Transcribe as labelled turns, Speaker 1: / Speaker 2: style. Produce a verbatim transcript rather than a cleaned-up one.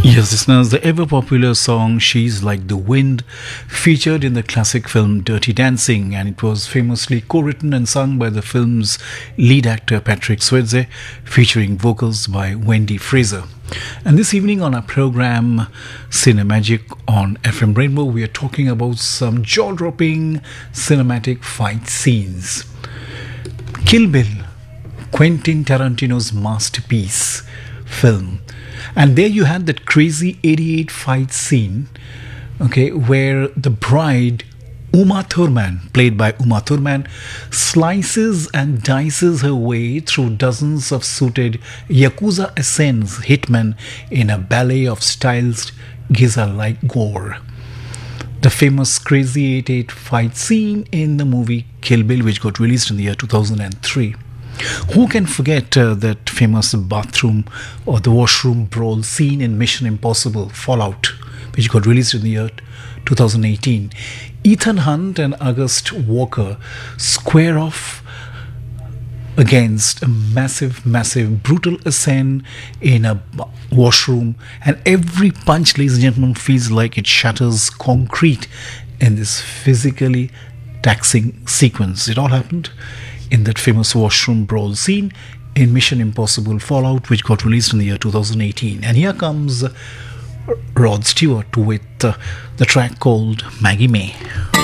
Speaker 1: Yes, listeners, the ever popular song She's Like the Wind featured in the classic film Dirty Dancing, and it was famously co written and sung by the film's lead actor Patrick Swayze, featuring vocals by Wendy Fraser. And this evening on our program Cinemagic on F M Rainbow, we are talking about some jaw dropping cinematic fight scenes. Kill Bill, Quentin Tarantino's masterpiece film. And there you had that crazy eighty-eight fight scene, okay, where the bride, Uma Thurman, played by Uma Thurman, slices and dices her way through dozens of suited Yakuza assassins hitmen in a ballet of stylized giza-like gore. The famous crazy eighty-eight fight scene in the movie Kill Bill, which got released in the year two thousand three. Who can forget uh, that famous bathroom or the washroom brawl scene in Mission Impossible Fallout, which got released in the year two thousand eighteen? Ethan Hunt and August Walker square off against a massive, massive, brutal assassin in a washroom, and every punch, ladies and gentlemen, feels like it shatters concrete in this physically taxing sequence. It all happened in that famous washroom brawl scene in Mission Impossible Fallout, which got released in the year two thousand eighteen. And here comes Rod Stewart with uh, the track called Maggie May.